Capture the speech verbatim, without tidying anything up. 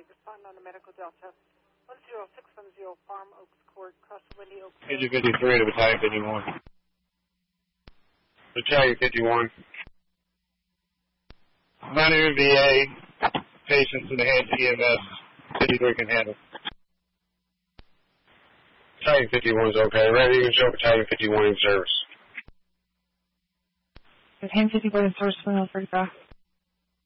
responding on a medical delta. one zero six one zero Farm Oaks Court, Cross Windy Oaks. Engine fifty-three to Battalion fifty-one. Battalion fifty-one. Minor V A, patients in the hands of E M S, fifty-three can handle. Battalion fifty-one is okay. Ready to show Battalion fifty-one in service. Battalion fifty-one in service, one oh three five.